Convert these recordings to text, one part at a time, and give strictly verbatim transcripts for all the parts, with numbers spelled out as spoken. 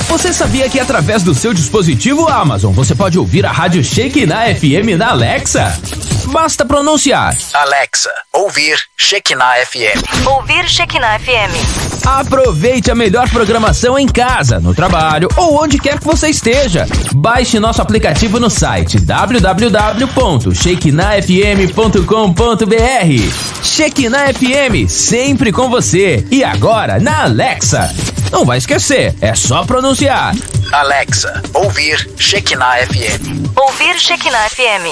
Você sabia que através do seu dispositivo Amazon você pode ouvir a rádio Shekinah F M na Alexa? Basta pronunciar: Alexa, ouvir Shekinah F M. Ouvir Shekinah F M. Aproveite a melhor programação em casa, no trabalho ou onde quer que você esteja. Baixe nosso aplicativo no site w w w ponto shekinah f m ponto com ponto b r. Shekinah F M, sempre com você. E agora na Alexa. Não vai esquecer, é só pronunciar: Alexa, ouvir Shekinah F M. Ouvir Shekinah F M.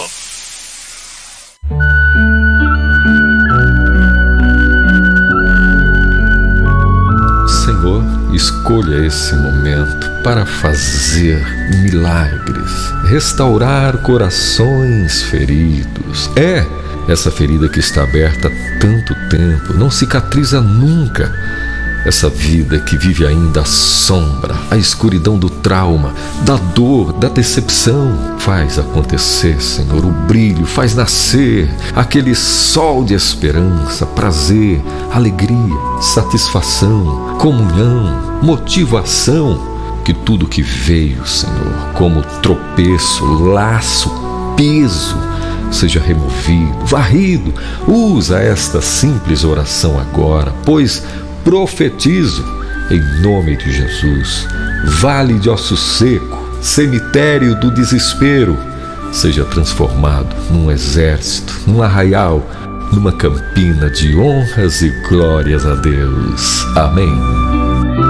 Senhor, escolha esse momento para fazer milagres, restaurar corações feridos. É, essa ferida que está aberta há tanto tempo, não cicatriza nunca. Essa vida que vive ainda a sombra, a escuridão do trauma, da dor, da decepção. Faz acontecer, Senhor, o brilho, faz nascer aquele sol de esperança, prazer, alegria, satisfação, comunhão, motivação. Que tudo que veio, Senhor, como tropeço, laço, peso, seja removido, varrido. Usa esta simples oração agora, pois profetizo em nome de Jesus. Vale de osso seco, cemitério do desespero, seja transformado num exército, num arraial, numa campina de honras e glórias a Deus. Amém.